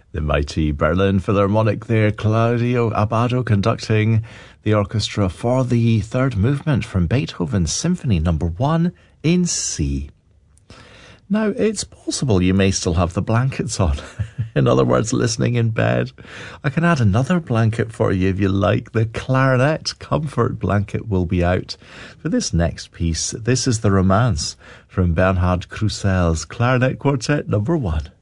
The mighty Berlin Philharmonic there, Claudio Abbado conducting the orchestra for the third movement from Beethoven's Symphony No. 1 in C. Now, it's possible you may still have the blankets on. In other words, listening in bed. I can add another blanket for you if you like. The clarinet comfort blanket will be out for this next piece. This is the Romance from Bernhard Krusell's Clarinet Quartet No. 1.